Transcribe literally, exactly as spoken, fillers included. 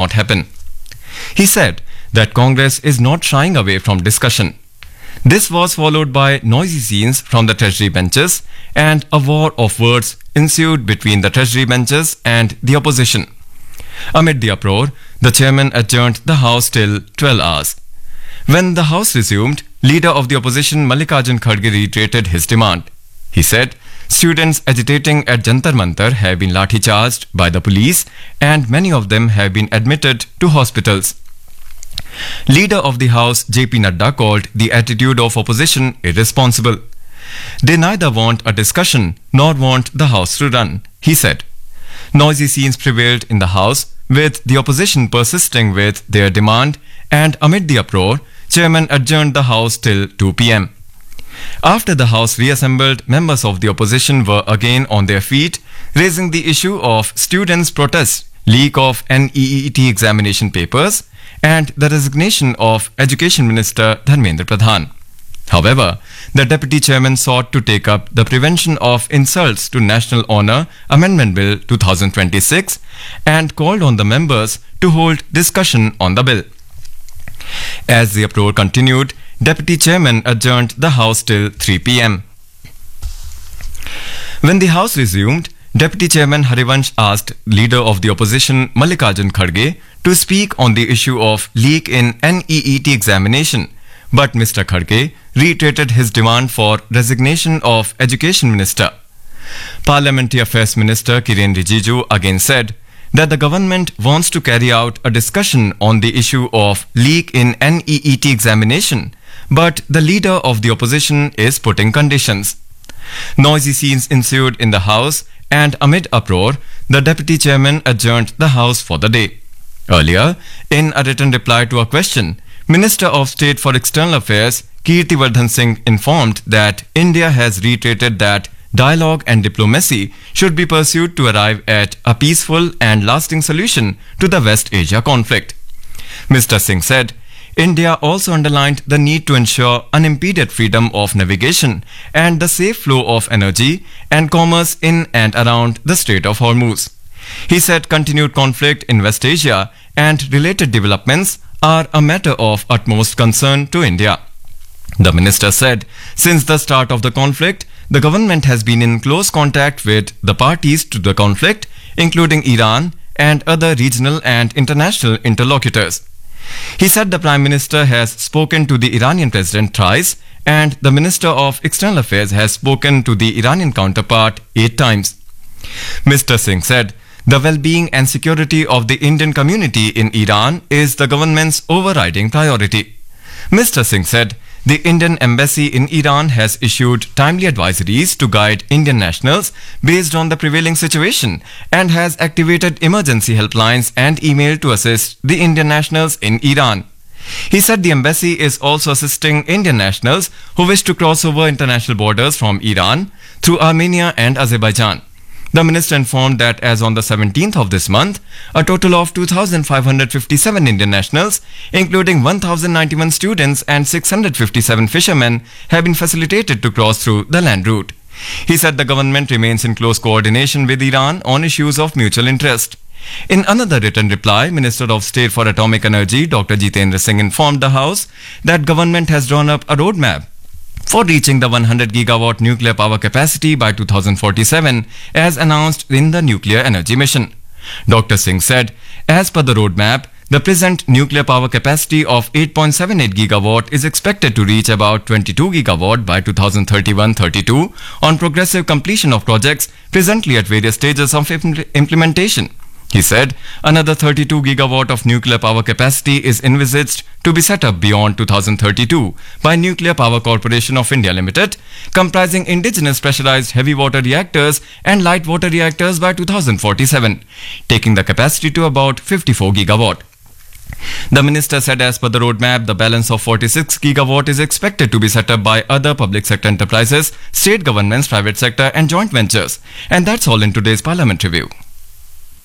not happen. He said that Congress is not shying away from discussion. This was followed by noisy scenes from the Treasury benches, and a war of words ensued between the Treasury benches and the opposition. Amid the uproar, the chairman adjourned the House till twelve hours. When the House resumed, Leader of the Opposition Mallikarjun Kharge reiterated his demand. He said students agitating at Jantar Mantar have been lathi-charged by the police and many of them have been admitted to hospitals. Leader of the House J P Nadda called the attitude of opposition irresponsible. They neither want a discussion nor want the House to run, he said. Noisy scenes prevailed in the House, with the opposition persisting with their demand, and amid the uproar, Chairman adjourned the House till two p m After the House reassembled, members of the opposition were again on their feet, raising the issue of students' protests, leak of N E E T examination papers, and the resignation of Education Minister Dharmendra Pradhan. However, the Deputy Chairman sought to take up the Prevention of Insults to National Honour Amendment Bill two thousand twenty-six and called on the members to hold discussion on the bill. As the uproar continued, Deputy Chairman adjourned the House till three p m When the House resumed, Deputy Chairman Harivansh asked Leader of the Opposition Mallikarjun Kharge to speak on the issue of leak in N E E T examination, but Mister Kharge reiterated his demand for resignation of Education Minister. Parliamentary Affairs Minister Kiren Rijiju again said that the government wants to carry out a discussion on the issue of leak in N E E T examination, but the Leader of the Opposition is putting conditions. Noisy scenes ensued in the House, and amid uproar, the Deputy Chairman adjourned the House for the day. Earlier, in a written reply to a question, Minister of State for External Affairs Kirtivardhan Singh informed that India has reiterated that dialogue and diplomacy should be pursued to arrive at a peaceful and lasting solution to the West Asia conflict. Mister Singh said, India also underlined the need to ensure unimpeded freedom of navigation and the safe flow of energy and commerce in and around the Strait of Hormuz. He said continued conflict in West Asia and related developments are a matter of utmost concern to India. The minister said, since the start of the conflict, the government has been in close contact with the parties to the conflict, including Iran and other regional and international interlocutors. He said the Prime Minister has spoken to the Iranian President thrice and the Minister of External Affairs has spoken to the Iranian counterpart eight times. Mister Singh said the well-being and security of the Indian community in Iran is the government's overriding priority. Mister Singh said the Indian Embassy in Iran has issued timely advisories to guide Indian nationals based on the prevailing situation and has activated emergency helplines and email to assist the Indian nationals in Iran. He said the embassy is also assisting Indian nationals who wish to cross over international borders from Iran through Armenia and Azerbaijan. The minister informed that as on the seventeenth of this month, a total of two thousand five hundred fifty-seven Indian nationals, including one thousand ninety-one students and six hundred fifty-seven fishermen, have been facilitated to cross through the land route. He said the government remains in close coordination with Iran on issues of mutual interest. In another written reply, Minister of State for Atomic Energy, Doctor Jitendra Singh, informed the House that government has drawn up a roadmap for reaching the one hundred gigawatt nuclear power capacity by two thousand forty-seven, as announced in the Nuclear Energy Mission. Doctor Singh said, as per the roadmap, the present nuclear power capacity of eight point seven eight gigawatt is expected to reach about twenty-two gigawatt by two thousand thirty-one thirty-two on progressive completion of projects presently at various stages of impl- implementation. He said another thirty-two gigawatt of nuclear power capacity is envisaged to be set up beyond two thousand thirty-two by Nuclear Power Corporation of India Limited, comprising indigenous pressurized heavy water reactors and light water reactors by two thousand forty-seven, taking the capacity to about fifty-four gigawatt. The minister said as per the roadmap, the balance of forty-six gigawatt is expected to be set up by other public sector enterprises, state governments, private sector and joint ventures. And that's all in today's Parliament Review.